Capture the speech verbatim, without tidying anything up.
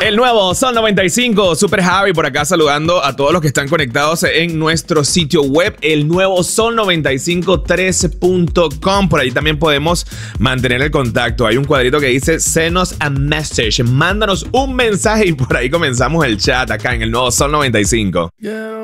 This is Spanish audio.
El nuevo Sol noventa y cinco, Super Javi por acá saludando a todos los que están conectados en nuestro sitio web, el nuevo sol noventa y cinco trece punto com. Por ahí también podemos mantener el contacto. Hay un cuadrito que dice send us a message. Mándanos un mensaje y por ahí comenzamos el chat acá en el nuevo Sol noventa y cinco. Yeah.